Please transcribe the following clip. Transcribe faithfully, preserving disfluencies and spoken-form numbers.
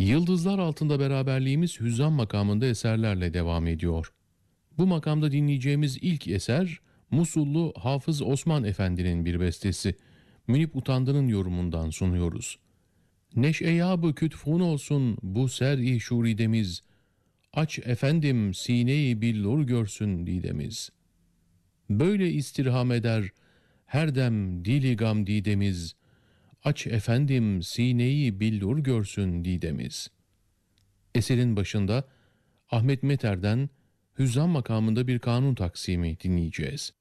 Yıldızlar altında beraberliğimiz Hüzzam makamında eserlerle devam ediyor. Bu makamda dinleyeceğimiz ilk eser Musullu Hafız Osman Efendi'nin bir bestesi. Münip Utandı'nın yorumundan sunuyoruz. Neş'e-yâb-ı kütfun olsun bu ser-i şuridemiz, aç efendim sine-i billur görsün didemiz. Böyle istirham eder her dem dili gam didemiz, aç efendim sine-i billur görsün didemiz. Eserin başında Ahmet Meter'den Hüzzam makamında bir kanun taksimi dinleyeceğiz.